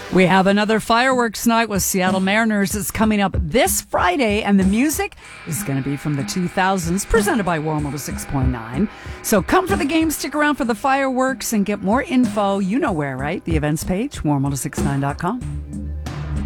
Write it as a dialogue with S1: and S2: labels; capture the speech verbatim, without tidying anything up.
S1: We have another fireworks night with Seattle Mariners. It's coming up this Friday, and the music is going to be from the two thousands, presented by War one oh six point nine. So come for the game, stick around for the fireworks, and get more info. You know where, right? The events page, war one oh six point nine dot com.